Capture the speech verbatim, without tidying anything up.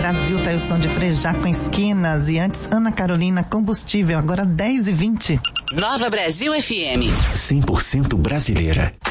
Brasil, tá aí o som de Frejá com Esquinas. E antes, Ana Carolina, Combustível. Agora dez e vinte. Nova Brasil F M. cem por cento brasileira.